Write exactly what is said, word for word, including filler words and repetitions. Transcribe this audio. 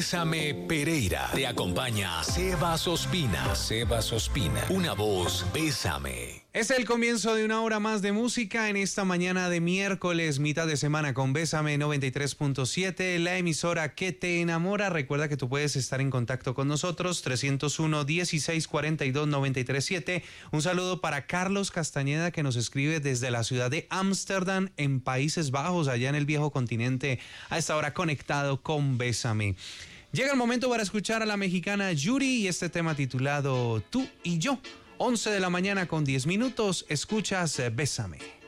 Bésame Pereira. Te acompaña Sebas Ospina. Sebas Ospina. Una voz, Bésame. Es el comienzo de una hora más de música en esta mañana de miércoles, mitad de semana con Bésame noventa y tres punto siete, la emisora que te enamora. Recuerda que tú puedes estar en contacto con nosotros, trescientos uno, dieciséis cuarenta y dos, noventa y tres siete. Un saludo para Carlos Castañeda, que nos escribe desde la ciudad de Ámsterdam, en Países Bajos, allá en el viejo continente, a esta hora conectado con Bésame. Llega el momento para escuchar a la mexicana Yuri y este tema titulado Tú y Yo. once de la mañana con diez minutos, escuchas Bésame.